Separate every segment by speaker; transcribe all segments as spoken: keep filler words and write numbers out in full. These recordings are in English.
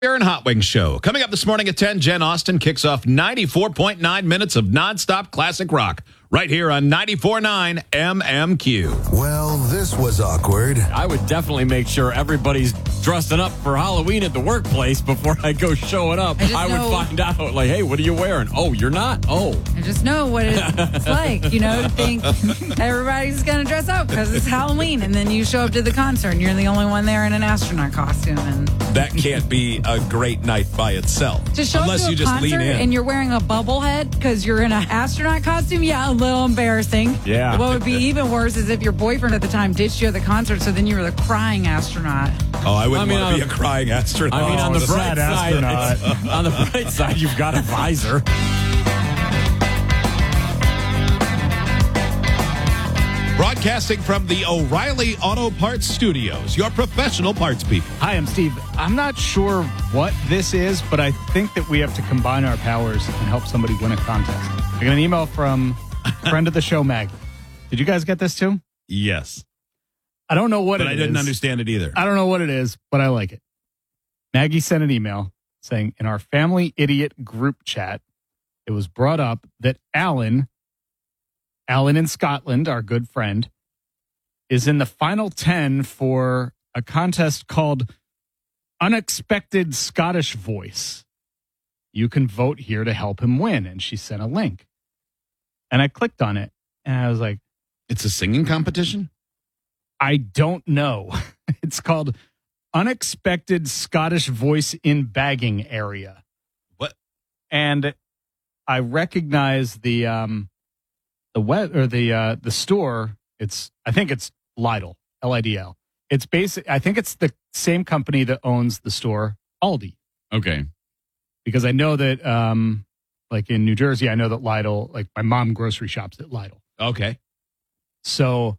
Speaker 1: Aaron Hot Wings Show. Coming up this morning at ten, Jen Austen kicks off ninety-four point nine minutes of nonstop classic rock right here on ninety-four point nine M M Q.
Speaker 2: Well, this was awkward.
Speaker 3: I would definitely make sure everybody's dressing up for Halloween at the workplace before I go showing up.
Speaker 4: I,
Speaker 3: I would
Speaker 4: know,
Speaker 3: find out, like, hey, what are you wearing? Oh, you're not? Oh.
Speaker 4: I just know what it's like, you know, to think everybody's going to dress up because it's Halloween. And then you show up to the concert and you're the only one there in an astronaut costume. And
Speaker 1: That can't be a great night by itself.
Speaker 4: to show
Speaker 1: unless
Speaker 4: up to
Speaker 1: you
Speaker 4: a
Speaker 1: just
Speaker 4: concert
Speaker 1: lean in.
Speaker 4: and you're wearing a bubble head because you're in an astronaut costume, yeah, a little embarrassing.
Speaker 3: Yeah.
Speaker 4: What would be even worse is if your boyfriend at the time ditched you at the concert, so then you were the crying astronaut.
Speaker 1: Oh, I wouldn't
Speaker 3: I mean,
Speaker 1: want to be
Speaker 3: on-
Speaker 1: a crying astronaut.
Speaker 3: I mean, on the
Speaker 5: the
Speaker 3: bright
Speaker 5: sad
Speaker 3: side,
Speaker 5: astronaut.
Speaker 3: it's- on the bright side, you've got a visor.
Speaker 1: Broadcasting from the O'Reilly Auto Parts Studios, your professional parts people.
Speaker 5: Hi, I'm Steve. I'm not sure what this is, but I think that we have to combine our powers and help somebody win a contest. I got an email from a friend of the show, Mag. Did you guys get this too?
Speaker 1: Yes.
Speaker 5: I don't know what
Speaker 1: But
Speaker 5: it
Speaker 1: I
Speaker 5: is.
Speaker 1: didn't understand it either.
Speaker 5: I don't know what it is, but I like it. Maggie sent an email saying, in our family idiot group chat, it was brought up that Alan, Alan in Scotland, our good friend, is in the final ten for a contest called Unexpected Scottish Voice. You can vote here to help him win. And she sent a link. And I clicked on it and I was like,
Speaker 1: It's a singing competition?
Speaker 5: I don't know. It's called Unexpected Scottish Voice in Bagging Area.
Speaker 1: What?
Speaker 5: And I recognize the um the web or the uh the store. It's I think it's Lidl, L I D L. It's basic I think it's the same company that owns the store Aldi.
Speaker 3: Okay.
Speaker 5: Because I know that um like in New Jersey, I know that Lidl, like my mom grocery shops at Lidl.
Speaker 1: Okay.
Speaker 5: So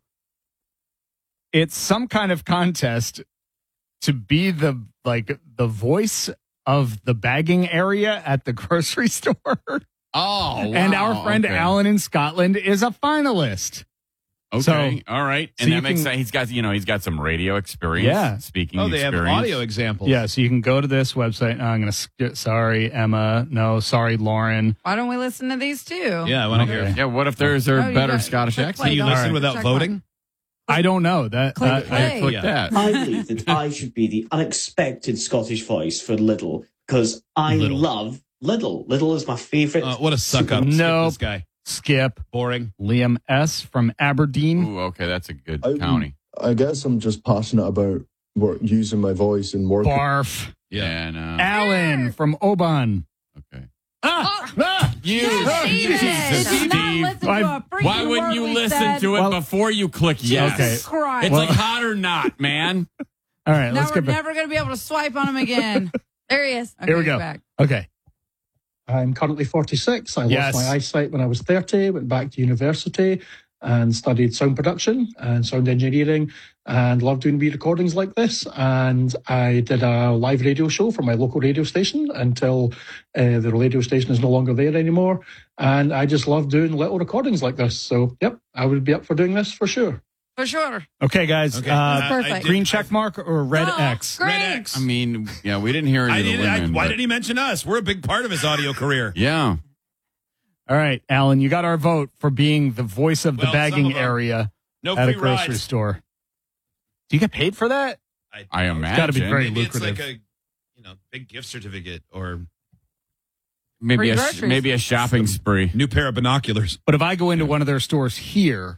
Speaker 5: it's some kind of contest to be the like the voice of the bagging area at the grocery store.
Speaker 3: Oh, wow.
Speaker 5: And our friend
Speaker 3: okay.
Speaker 5: Alan in Scotland is a finalist.
Speaker 3: Okay,
Speaker 5: So-
Speaker 3: all right,
Speaker 5: so
Speaker 3: and
Speaker 5: you
Speaker 3: that makes
Speaker 5: can-
Speaker 3: sense. He's got, you know, he's got some radio experience.
Speaker 5: Yeah.
Speaker 3: speaking.
Speaker 1: Oh, they have
Speaker 3: experience.
Speaker 1: audio examples.
Speaker 5: Yeah, so you can go to this website. Oh, I'm going to skip. Sorry, Emma. No, sorry, Lauren.
Speaker 4: Why don't we listen to these two?
Speaker 1: Yeah, I want to
Speaker 5: Okay.
Speaker 1: hear.
Speaker 3: Yeah, what if there's a
Speaker 4: Oh, you
Speaker 3: better
Speaker 4: got-
Speaker 3: Scottish
Speaker 4: click
Speaker 3: accent?
Speaker 1: Can you
Speaker 4: All
Speaker 1: listen
Speaker 5: right.
Speaker 1: without
Speaker 4: Check
Speaker 1: voting?
Speaker 5: I don't know. That
Speaker 4: Click
Speaker 5: uh,
Speaker 4: play.
Speaker 3: I click
Speaker 1: Yeah.
Speaker 3: that.
Speaker 6: I believe that I should be the unexpected Scottish voice for Lidl because I
Speaker 1: Lidl.
Speaker 6: love Lidl. Lidl is my favourite.
Speaker 1: Uh, what a suck up.
Speaker 5: Nope.
Speaker 1: This guy.
Speaker 5: skip.
Speaker 1: Boring.
Speaker 5: Liam S. from Aberdeen.
Speaker 3: Ooh, okay, that's a good
Speaker 7: I-
Speaker 3: county.
Speaker 7: I guess I'm just passionate about work, using my voice and work.
Speaker 5: Barf.
Speaker 1: Yeah.
Speaker 3: And, uh,
Speaker 5: Alan from Oban.
Speaker 3: okay.
Speaker 5: Ah, ah,
Speaker 3: You,
Speaker 4: Yeah,
Speaker 3: Jesus,
Speaker 4: Jesus,
Speaker 3: Steve.
Speaker 4: not listen to
Speaker 5: Why-
Speaker 4: a freaking
Speaker 3: Why wouldn't
Speaker 4: word
Speaker 3: you
Speaker 4: we
Speaker 3: listen
Speaker 4: said.
Speaker 3: to it
Speaker 5: Well-
Speaker 3: before you click yes?
Speaker 5: Okay.
Speaker 4: Christ.
Speaker 3: It's
Speaker 5: Well-
Speaker 3: like hot or not, man.
Speaker 5: All right,
Speaker 4: now
Speaker 5: let's
Speaker 4: we're
Speaker 5: get back.
Speaker 4: never going to be able to swipe on him again.
Speaker 8: There he is.
Speaker 4: Okay,
Speaker 5: Here we
Speaker 4: he's
Speaker 5: go.
Speaker 4: back.
Speaker 5: Okay.
Speaker 9: I'm currently forty-six. I
Speaker 5: Yes.
Speaker 9: lost my eyesight when I was thirty, went back to university and studied sound production and sound engineering and loved doing wee recordings like this. And I did a live radio show for my local radio station until uh, the radio station is no longer there anymore. And I just love doing little recordings like this. So, yep, I would be up for doing this for sure.
Speaker 4: For sure.
Speaker 5: Okay, guys.
Speaker 1: Okay.
Speaker 5: Uh,
Speaker 8: That's
Speaker 1: I- I
Speaker 8: perfect.
Speaker 1: did-
Speaker 5: green check mark or red
Speaker 4: Oh,
Speaker 5: X?
Speaker 4: great.
Speaker 1: Red X.
Speaker 3: I mean, yeah, we didn't hear any
Speaker 1: I
Speaker 3: of the
Speaker 1: didn't, I,
Speaker 3: women.
Speaker 1: why
Speaker 3: but-
Speaker 1: did he mention us? We're a big part of his audio career.
Speaker 3: Yeah.
Speaker 5: All right, Alan, you got our vote for being the voice of the
Speaker 1: Well, some
Speaker 5: bagging
Speaker 1: of them.
Speaker 5: area
Speaker 1: No
Speaker 5: at a
Speaker 1: free
Speaker 5: grocery
Speaker 1: rides.
Speaker 5: store. Do you get paid for that?
Speaker 3: I imagine.
Speaker 5: gotta be very
Speaker 1: Maybe it's
Speaker 5: lucrative.
Speaker 1: like a you know big gift certificate or
Speaker 3: Maybe
Speaker 4: Free
Speaker 3: a,
Speaker 4: groceries.
Speaker 3: maybe a shopping spree.
Speaker 1: new pair of binoculars.
Speaker 5: But if I go into one of their stores here,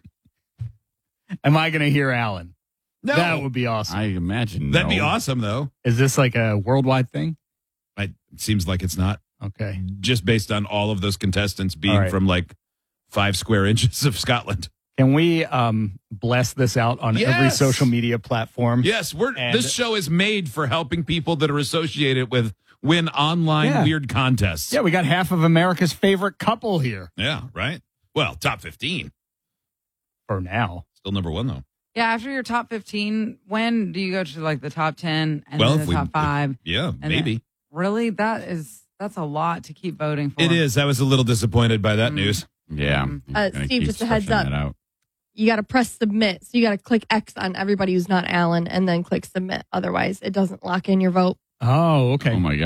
Speaker 5: am I going to hear Alan?
Speaker 1: No,
Speaker 5: That would be awesome.
Speaker 3: I imagine.
Speaker 1: that'd be
Speaker 3: no.
Speaker 1: awesome though.
Speaker 5: Is this like a worldwide thing?
Speaker 1: I, it seems like it's not
Speaker 5: Okay.
Speaker 1: just based on all of those contestants being
Speaker 5: All right.
Speaker 1: from like five square inches of Scotland.
Speaker 5: Can we um, bless this out on every
Speaker 1: Yes.
Speaker 5: social media platform?
Speaker 1: Yes, we're
Speaker 5: And-
Speaker 1: this show is made for helping people that are associated with win online
Speaker 5: Yeah.
Speaker 1: weird contests.
Speaker 5: Yeah, we got half of America's favorite couple here
Speaker 1: Yeah, right. Well, top fifteen.
Speaker 5: for now.
Speaker 1: Still number one though.
Speaker 4: Yeah, after your top fifteen, when do you go to like the top ten and
Speaker 1: Well,
Speaker 4: then
Speaker 1: if
Speaker 4: the
Speaker 1: we-
Speaker 4: top five?
Speaker 1: Yeah,
Speaker 4: And
Speaker 1: maybe.
Speaker 4: then- really? That is, that's a lot to keep voting for.
Speaker 1: It is. I was a little disappointed by that
Speaker 4: Mm.
Speaker 1: news.
Speaker 3: Yeah.
Speaker 4: Mm.
Speaker 3: he's
Speaker 8: Uh,
Speaker 3: gonna
Speaker 8: Steve,
Speaker 3: keep
Speaker 8: just a heads
Speaker 3: stretching
Speaker 8: up.
Speaker 3: that out.
Speaker 8: You got to press submit. So you got to click X on everybody who's not Alan and then click submit. Otherwise, it doesn't lock in your vote.
Speaker 5: Oh, okay.
Speaker 3: Oh, my God.